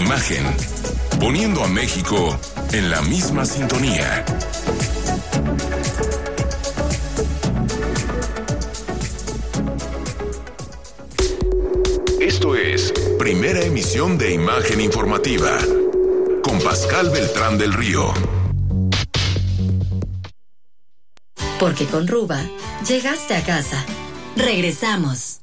Imagen, poniendo a México en la misma sintonía. Esto es Primera Emisión de Imagen Informativa, con Pascal Beltrán del Río. Porque con Ruba, llegaste a casa. Regresamos.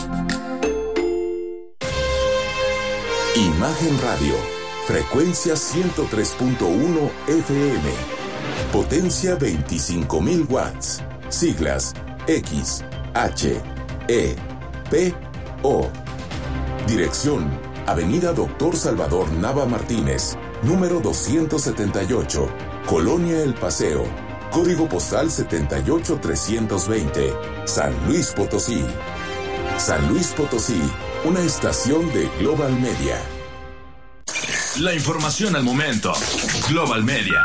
Imagen Radio, frecuencia 103.1 FM, potencia 25,000 watts, siglas X, H, E, P, O. Dirección, Avenida Doctor Salvador Nava Martínez, número 278, Colonia El Paseo, código postal 78320, San Luis Potosí. San Luis Potosí, una estación de Global Media. La información al momento. Global Media.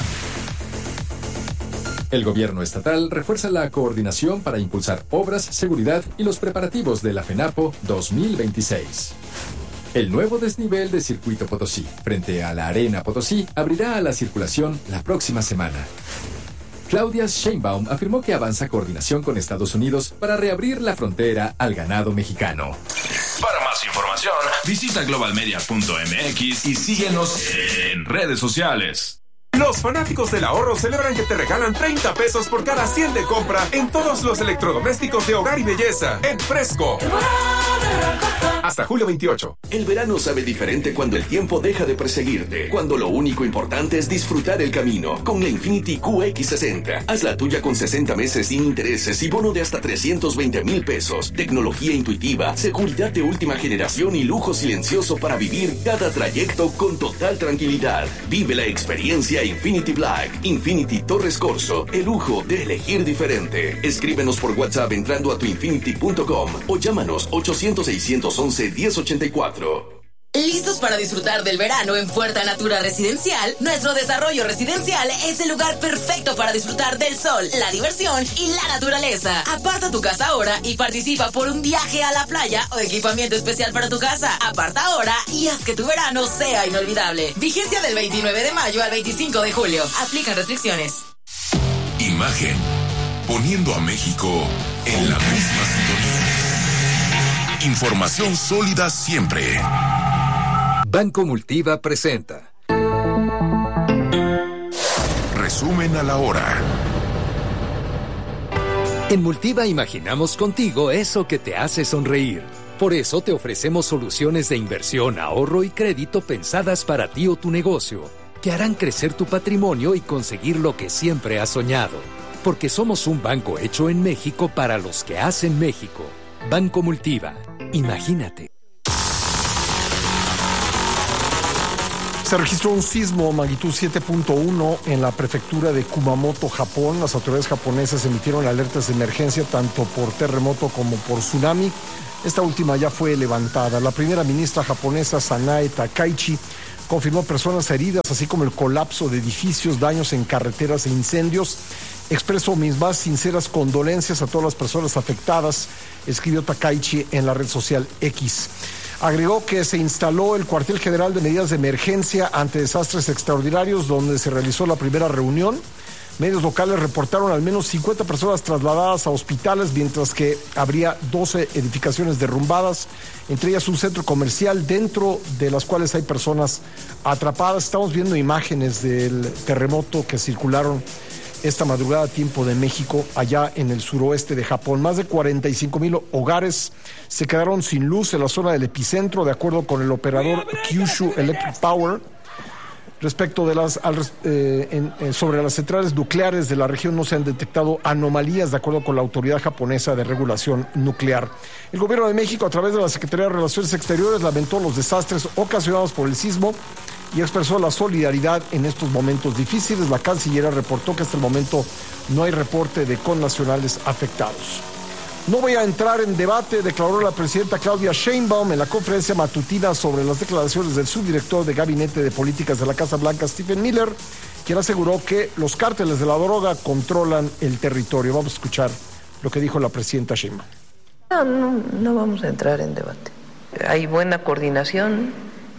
El gobierno estatal refuerza la coordinación para impulsar obras, seguridad y los preparativos de la FENAPO 2026. El nuevo desnivel de Circuito Potosí, frente a la Arena Potosí, abrirá a la circulación la próxima semana. Claudia Sheinbaum afirmó que avanza coordinación con Estados Unidos para reabrir la frontera al ganado mexicano. Para más información, visita globalmedia.mx y síguenos en redes sociales. Los fanáticos del ahorro celebran que te regalan 30 pesos por cada 100 de compra en todos los electrodomésticos de hogar y belleza en Fresco. Hasta julio 28. El verano sabe diferente cuando el tiempo deja de perseguirte. Cuando lo único importante es disfrutar el camino. Con la Infiniti QX60. Haz la tuya con 60 meses sin intereses y bono de hasta 320,000 pesos. Tecnología intuitiva, seguridad de última generación y lujo silencioso para vivir cada trayecto con total tranquilidad. Vive la experiencia Infiniti Black. Infiniti Torres Corso. El lujo de elegir diferente. Escríbenos por WhatsApp entrando a tuinfinity.com o llámanos 800-611-1084. ¿Listos para disfrutar del verano en Puerta Natura Residencial? Nuestro desarrollo residencial es el lugar perfecto para disfrutar del sol, la diversión y la naturaleza. Aparta tu casa ahora y participa por un viaje a la playa o equipamiento especial para tu casa. Aparta ahora y haz que tu verano sea inolvidable. Vigencia del 29 de mayo al 25 de julio. Aplican restricciones. Imagen, poniendo a México en la misma sintonía. Información sólida siempre. Banco Multiva presenta Resumen a la hora. En Multiva imaginamos contigo eso que te hace sonreír. Por eso te ofrecemos soluciones de inversión, ahorro y crédito pensadas para ti o tu negocio, que harán crecer tu patrimonio y conseguir lo que siempre has soñado. Porque somos un banco hecho en México para los que hacen México. Banco Multiva. Imagínate. Se registró un sismo magnitud 7.1 en la prefectura de Kumamoto, Japón. Las autoridades japonesas emitieron alertas de emergencia tanto por terremoto como por tsunami. Esta última ya fue levantada. La primera ministra japonesa, Sanae Takaichi, confirmó personas heridas, así como el colapso de edificios, daños en carreteras e incendios. Expreso mis más sinceras condolencias a todas las personas afectadas, escribió Takaichi en la red social X. Agregó que se instaló el cuartel general de medidas de emergencia ante desastres extraordinarios, donde se realizó la primera reunión. Medios locales reportaron al menos 50 personas trasladadas a hospitales, mientras que habría 12 edificaciones derrumbadas, entre ellas un centro comercial, dentro de las cuales hay personas atrapadas. Estamos viendo imágenes del terremoto que circularon esta madrugada a tiempo de México, allá en el suroeste de Japón. Más de 45,000 hogares se quedaron sin luz en la zona del epicentro, de acuerdo con el operador Kyushu Electric Power. Respecto de sobre las centrales nucleares de la región no se han detectado anomalías, de acuerdo con la Autoridad Japonesa de Regulación Nuclear. El Gobierno de México, a través de la Secretaría de Relaciones Exteriores, lamentó los desastres ocasionados por el sismo y expresó la solidaridad en estos momentos difíciles. La Cancillería reportó que hasta el momento no hay reporte de connacionales afectados. No voy a entrar en debate, declaró la presidenta Claudia Sheinbaum en la conferencia matutina sobre las declaraciones del subdirector de Gabinete de Políticas de la Casa Blanca, Stephen Miller, quien aseguró que los cárteles de la droga controlan el territorio. Vamos a escuchar lo que dijo la presidenta Sheinbaum. No vamos a entrar en debate. Hay buena coordinación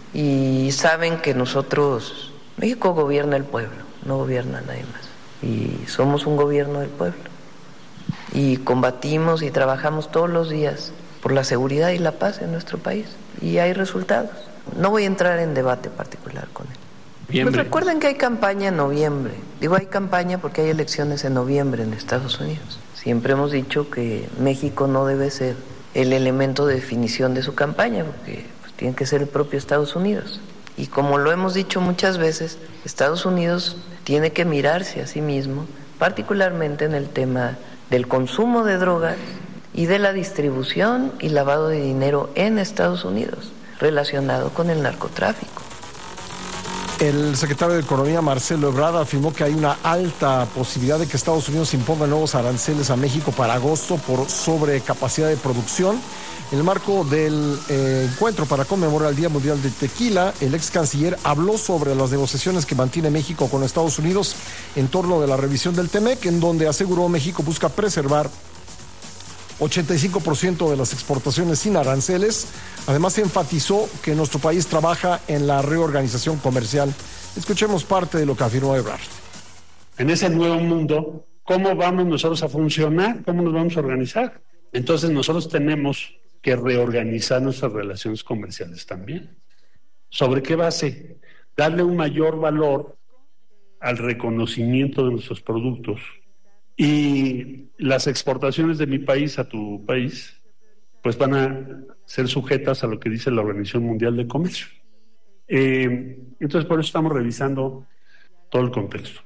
y saben que México gobierna el pueblo, no gobierna nadie más, y somos un gobierno del pueblo, y combatimos y trabajamos todos los días por la seguridad y la paz en nuestro país, y hay resultados. No voy a entrar en debate particular con él. Pues recuerden que hay campaña en noviembre. Digo hay campaña porque hay elecciones en noviembre en Estados Unidos. Siempre hemos dicho que México no debe ser el elemento de definición de su campaña, porque pues, tiene que ser el propio Estados Unidos. Y como lo hemos dicho muchas veces, Estados Unidos tiene que mirarse a sí mismo, particularmente en el tema del consumo de drogas y de la distribución y lavado de dinero en Estados Unidos, relacionado con el narcotráfico. El secretario de Economía, Marcelo Ebrard, afirmó que hay una alta posibilidad de que Estados Unidos imponga nuevos aranceles a México para agosto por sobrecapacidad de producción. En el marco del encuentro para conmemorar el Día Mundial del Tequila, el ex canciller habló sobre las negociaciones que mantiene México con Estados Unidos en torno de la revisión del TEMEC, en donde aseguró México busca preservar 85% de las exportaciones sin aranceles. Además, enfatizó que nuestro país trabaja en la reorganización comercial. Escuchemos parte de lo que afirmó Ebrard. En ese nuevo mundo, ¿cómo vamos nosotros a funcionar? ¿Cómo nos vamos a organizar? Entonces, nosotros tenemos que reorganizar nuestras relaciones comerciales también. ¿Sobre qué base? Darle un mayor valor al reconocimiento de nuestros productos. Y las exportaciones de mi país a tu país, pues van a ser sujetas a lo que dice la Organización Mundial de Comercio. Entonces, por eso estamos revisando todo el contexto.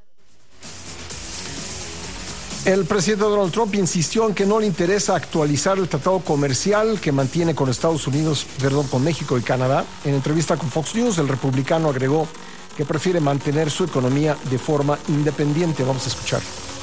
El presidente Donald Trump insistió en que no le interesa actualizar el tratado comercial que mantiene con con México y Canadá. En entrevista con Fox News, el republicano agregó que prefiere mantener su economía de forma independiente. Vamos a escuchar.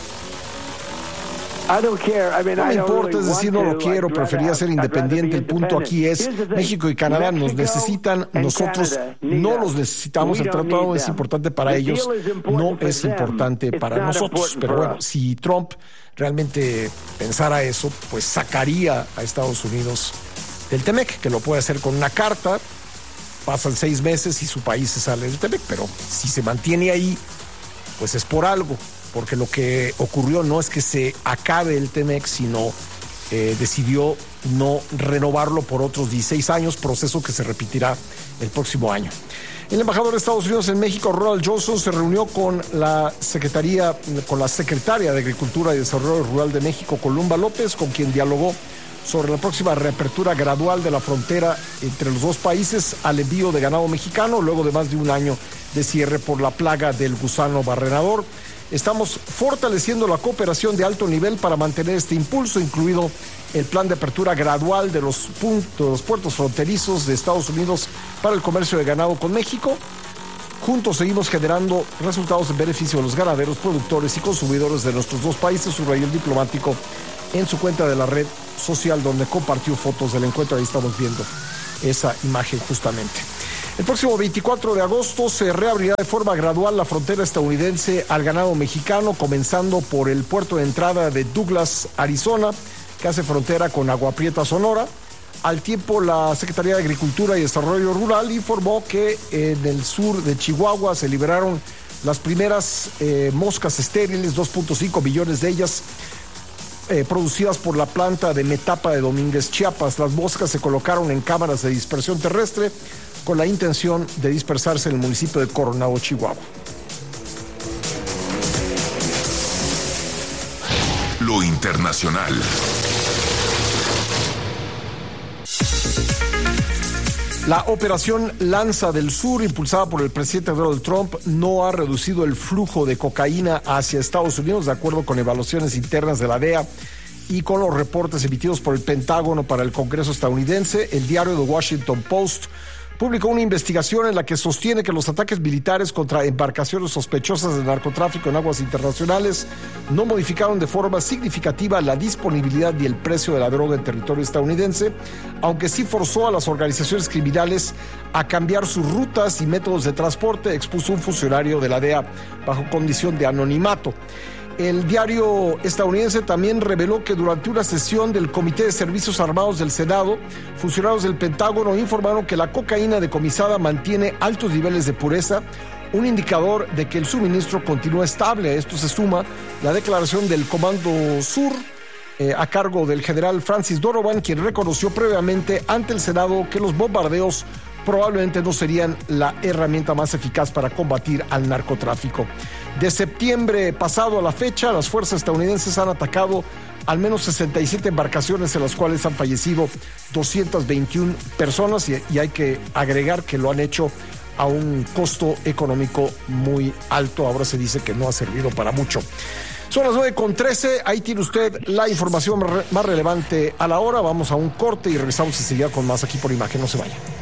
No me importa, es decir, no lo quiero, preferiría ser independiente. El punto aquí es, México y Canadá nos necesitan, nosotros no los necesitamos, el tratado es importante para ellos, no es importante para nosotros. Pero bueno, si Trump realmente pensara eso, pues sacaría a Estados Unidos del TEMEC, que lo puede hacer con una carta, pasan 6 meses y su país se sale del TEMEC, pero si se mantiene ahí, pues es por algo. Porque lo que ocurrió no es que se acabe el TEMEC, sino decidió no renovarlo por otros 16 años, proceso que se repetirá el próximo año. El embajador de Estados Unidos en México, Ronald Johnson, se reunió con la secretaria de Agricultura y Desarrollo Rural de México, Columba López, con quien dialogó sobre la próxima reapertura gradual de la frontera entre los dos países al envío de ganado mexicano, luego de más de un año de cierre por la plaga del gusano barrenador. Estamos fortaleciendo la cooperación de alto nivel para mantener este impulso, incluido el plan de apertura gradual de los puertos fronterizos de Estados Unidos para el comercio de ganado con México. Juntos seguimos generando resultados en beneficio de los ganaderos, productores y consumidores de nuestros dos países, subrayó el diplomático en su cuenta de la red social, donde compartió fotos del encuentro. Ahí estamos viendo esa imagen justamente. El próximo 24 de agosto se reabrirá de forma gradual la frontera estadounidense al ganado mexicano, comenzando por el puerto de entrada de Douglas, Arizona, que hace frontera con Agua Prieta, Sonora. Al tiempo, la Secretaría de Agricultura y Desarrollo Rural informó que en el sur de Chihuahua se liberaron las primeras moscas estériles, 2.5 millones de ellas, producidas por la planta de Metapa de Domínguez, Chiapas. Las moscas se colocaron en cámaras de dispersión terrestre con la intención de dispersarse en el municipio de Coronado, Chihuahua. Lo internacional. La operación Lanza del Sur, impulsada por el presidente Donald Trump, no ha reducido el flujo de cocaína hacia Estados Unidos, de acuerdo con evaluaciones internas de la DEA y con los reportes emitidos por el Pentágono para el Congreso estadounidense. El diario The Washington Post publicó una investigación en la que sostiene que los ataques militares contra embarcaciones sospechosas de narcotráfico en aguas internacionales no modificaron de forma significativa la disponibilidad y el precio de la droga en territorio estadounidense, aunque sí forzó a las organizaciones criminales a cambiar sus rutas y métodos de transporte, expuso un funcionario de la DEA bajo condición de anonimato. El diario estadounidense también reveló que durante una sesión del Comité de Servicios Armados del Senado, funcionarios del Pentágono informaron que la cocaína decomisada mantiene altos niveles de pureza, un indicador de que el suministro continúa estable. A esto se suma la declaración del Comando Sur a cargo del general Francis Donovan, quien reconoció previamente ante el Senado que los bombardeos probablemente no serían la herramienta más eficaz para combatir al narcotráfico. De septiembre pasado a la fecha, las fuerzas estadounidenses han atacado al menos 67 embarcaciones en las cuales han fallecido 221 personas y hay que agregar que lo han hecho a un costo económico muy alto. Ahora se dice que no ha servido para mucho. Son las 9:13, ahí tiene usted la información más relevante a la hora. Vamos a un corte y regresamos enseguida con más aquí por Imagen. No se vaya.